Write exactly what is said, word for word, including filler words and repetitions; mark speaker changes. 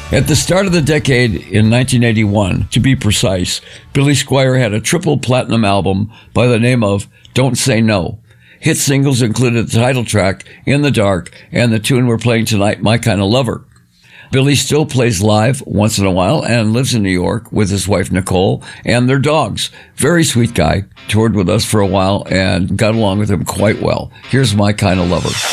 Speaker 1: At the start of the decade, in nineteen eighty-one, to be precise, Billy Squier had a triple platinum album by the name of Don't Say No. Hit singles included the title track, In the Dark, and the tune we're playing tonight, My Kind of Lover. Billy still plays live once in a while and lives in New York with his wife Nicole and their dogs. Very sweet guy. Toured with us for a while and got along with him quite well. Here's My Kind of Lover.